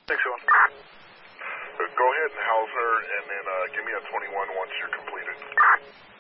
Thanks, Sean. Go ahead and house her, and then give me a 21 once you're completed.